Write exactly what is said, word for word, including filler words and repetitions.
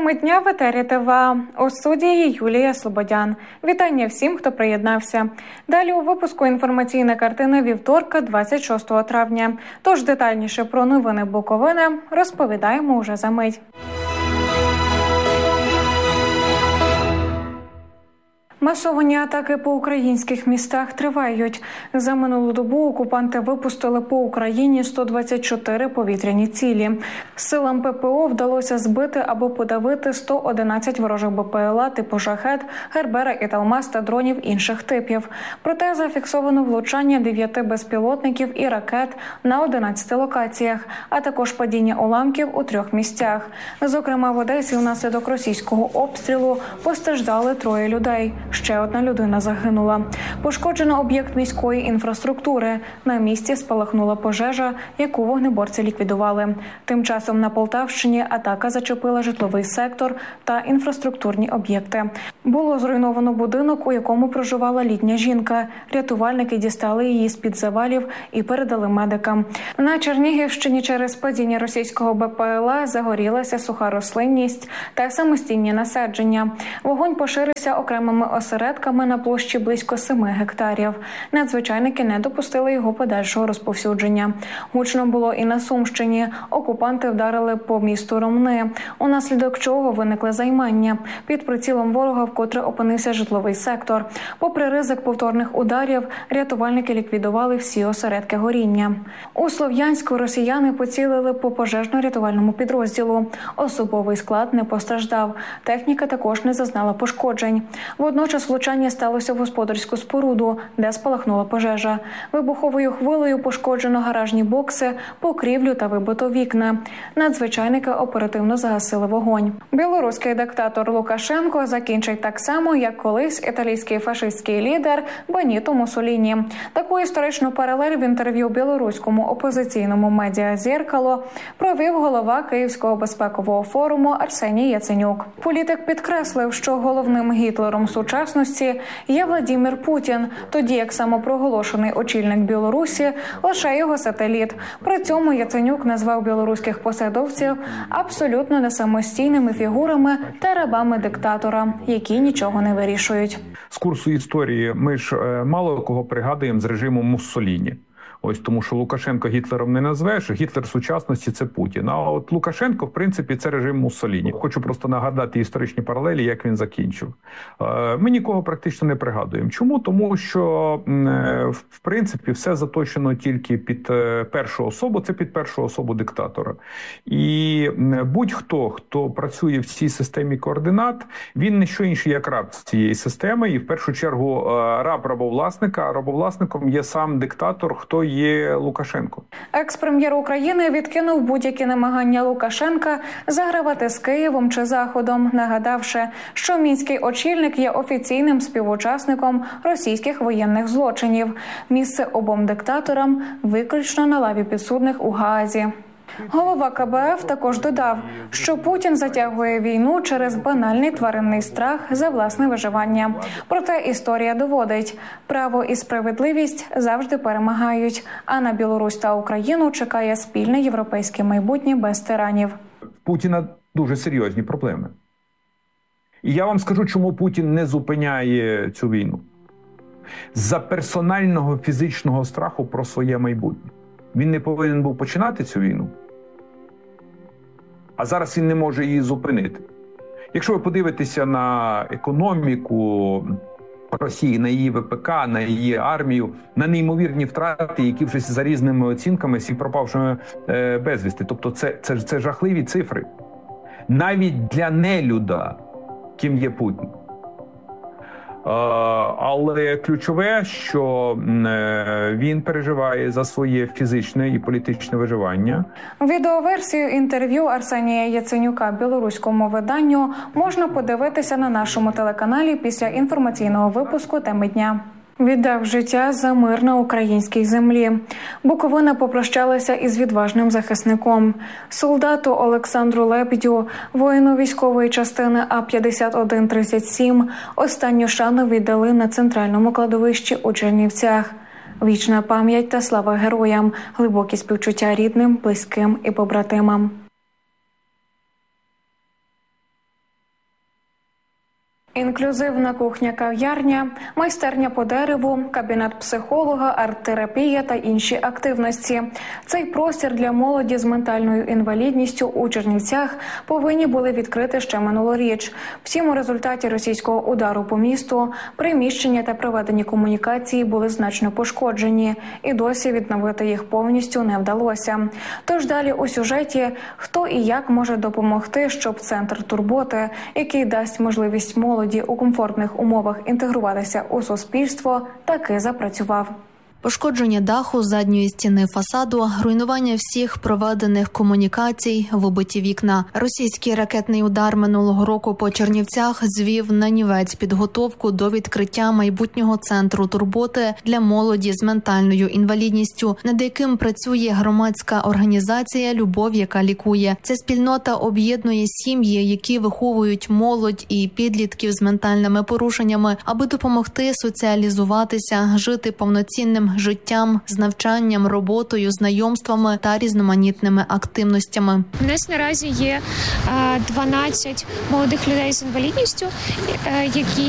Теми дня в етері ТВА. У студії Юлія Слободян. Вітання всім, хто приєднався. Далі у випуску інформаційна картина вівторка, двадцять шостого травня. Тож детальніше про новини Буковини розповідаємо уже за мить. Масовані атаки по українських містах тривають. За минулу добу окупанти випустили по Україні сто двадцять чотири повітряні цілі. Силам ППО вдалося збити або подавити сто одинадцять ворожих БПЛА типу «Шахед», «Гербера» і «Талмас» та дронів інших типів. Проте зафіксовано влучання дев'яти безпілотників і ракет на одинадцяти локаціях, а також падіння уламків у трьох місцях. Зокрема, в Одесі внаслідок російського обстрілу постраждали троє людей. Ще одна людина загинула. Пошкоджено об'єкт міської інфраструктури. На місці спалахнула пожежа, яку вогнеборці ліквідували. Тим часом на Полтавщині атака зачепила житловий сектор та інфраструктурні об'єкти. Було зруйновано будинок, у якому проживала літня жінка. Рятувальники дістали її з-під завалів і передали медикам. На Чернігівщині через падіння російського БПЛА загорілася суха рослинність та самостійні насадження. Вогонь поширився окремими осередками на площі близько семи гектарів. Надзвичайники не допустили його подальшого розповсюдження. Гучно було і на Сумщині. Окупанти вдарили по місту Ромни, унаслідок чого виникли займання. Під прицілом ворога вкотре опинився житловий сектор. Попри ризик повторних ударів, рятувальники ліквідували всі осередки горіння. У Слов'янську росіяни поцілили по пожежно-рятувальному підрозділу. Особовий склад не постраждав. Техніка також не зазнала пошкоджень. Водночас влучання сталося в господарську споруду, де спалахнула пожежа. Вибуховою хвилею пошкоджено гаражні бокси, покрівлю та вибито вікна. Надзвичайники оперативно загасили вогонь. Білоруський диктатор Лукашенко закінчить так само, як колись італійський фашистський лідер Беніто Муссоліні. Таку історичну паралель в інтерв'ю білоруському опозиційному медіа «Зеркало» провів голова Київського безпекового форуму Арсеній Яценюк. Політик підкреслив, що головним Гітлером сучасності є Владимир Путін, тоді як самопроголошений очільник Білорусі лише його сателіт. При цьому Яценюк назвав білоруських посадовців абсолютно несамостійними фігурами та рабами диктатора, які нічого не вирішують. З курсу історії ми ж мало кого пригадуємо з режиму Муссоліні. Ось тому, що Лукашенко Гітлером не назвеш, Гітлер сучасності – це Путін. А от Лукашенко, в принципі, це режим Муссоліні. Хочу просто нагадати історичні паралелі, як він закінчив. Ми нікого практично не пригадуємо. Чому? Тому що, в принципі, все заточено тільки під першу особу, це під першу особу диктатора. І будь-хто, хто працює в цій системі координат, він не що інше, як раб цієї системи. І в першу чергу раб рабовласника, а рабовласником є сам диктатор, хто є Лукашенко. Екс-прем'єр України відкинув будь-які намагання Лукашенка загравати з Києвом чи Заходом, нагадавши, що мінський очільник є офіційним співучасником російських воєнних злочинів. Місце обом диктаторам виключно на лаві підсудних у Гаазі. Голова ка бе еф також додав, що Путін затягує війну через банальний тваринний страх за власне виживання. Проте історія доводить, право і справедливість завжди перемагають, а на Білорусь та Україну чекає спільне європейське майбутнє без тиранів. В Путіна дуже серйозні проблеми. І я вам скажу, чому Путін не зупиняє цю війну. З-за персонального фізичного страху про своє майбутнє. Він не повинен був починати цю війну, а зараз він не може її зупинити. Якщо ви подивитеся на економіку Росії, на її ве пе ка, на її армію, на неймовірні втрати, які вже за різними оцінками всі пропавшими е, безвісти. Тобто це, це, це жахливі цифри. Навіть для нелюда, ким є Путін. Але ключове, що він переживає за своє фізичне і політичне виживання. Відеоверсію інтерв'ю Арсенія Яценюка білоруському виданню можна подивитися на нашому телеканалі після інформаційного випуску «Теми дня». Віддав життя за мир на українській землі. Буковина попрощалася із відважним захисником. Солдату Олександру Лебедю, воїну військової частини А п'ятдесят один тридцять сім, останню шану віддали на центральному кладовищі у Чернівцях. Вічна пам'ять та слава героям, глибокі співчуття рідним, близьким і побратимам. Інклюзивна кухня-кав'ярня, майстерня по дереву, кабінет психолога, арт-терапія та інші активності. Цей простір для молоді з ментальною інвалідністю у Чернівцях повинні були відкрити ще минулоріч. Втім, у результаті російського удару по місту приміщення та проведені комунікації були значно пошкоджені, і досі відновити їх повністю не вдалося. Тож далі у сюжеті хто і як може допомогти, щоб центр турботи, який дасть можливість молоді у комфортних умовах інтегруватися у суспільство, таки запрацював. Пошкодження даху, задньої стіни фасаду, руйнування всіх проведених комунікацій, вибиті вікна. Російський ракетний удар минулого року по Чернівцях звів нанівець підготовку до відкриття майбутнього центру турботи для молоді з ментальною інвалідністю, над яким працює громадська організація «Любов, яка лікує». Ця спільнота об'єднує сім'ї, які виховують молодь і підлітків з ментальними порушеннями, аби допомогти соціалізуватися, жити повноцінним життям з навчанням, роботою, знайомствами та різноманітними активностями. У нас наразі є дванадцять молодих людей з інвалідністю, які